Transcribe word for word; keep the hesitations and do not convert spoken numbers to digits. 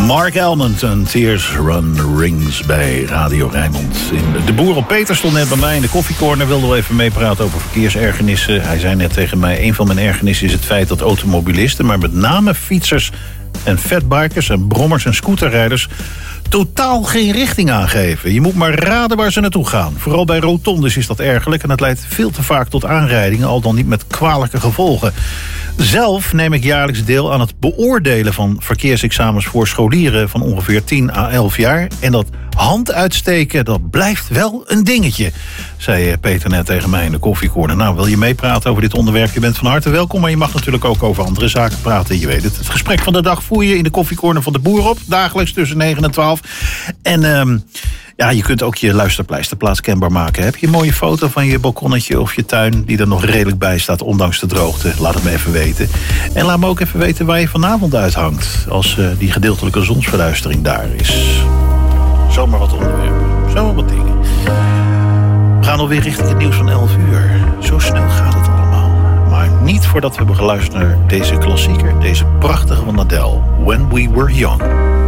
Mark Almond en Tears Run Rings bij Radio Rijnmond. In de boer op Peter stond net bij mij in de koffiecorner. Wilde wel even meepraten over verkeersergernissen. Hij zei net tegen mij, een van mijn ergernissen is het feit dat automobilisten, maar met name fietsers en fatbikers en brommers en scooterrijders totaal geen richting aangeven. Je moet maar raden waar ze naartoe gaan. Vooral bij rotondes is dat ergerlijk en het leidt veel te vaak tot aanrijdingen, al dan niet met kwalijke gevolgen. Zelf neem ik jaarlijks deel aan het beoordelen van verkeersexamens voor scholieren van ongeveer tien à elf jaar. En dat hand uitsteken, dat blijft wel een dingetje, zei Peter net tegen mij in de koffiecorner. Nou, wil je meepraten over dit onderwerp? Je bent van harte welkom, maar je mag natuurlijk ook over andere zaken praten. Je weet het. Het gesprek van de dag voer je in de koffiecorner van de boer op, dagelijks tussen negen en twaalf. En um, ja, je kunt ook je luisterpleisterplaats kenbaar maken. Heb je een mooie foto van je balkonnetje of je tuin die er nog redelijk bij staat, ondanks de droogte? Laat het me even weten. En laat me ook even weten waar je vanavond uithangt, als uh, die gedeeltelijke zonsverduistering daar is. Zomaar wat onderwerpen, zomaar wat dingen. We gaan alweer richting het nieuws van elf uur. Zo snel gaat het allemaal. Maar niet voordat we hebben geluisterd naar deze klassieker, deze prachtige van Adele, When We Were Young.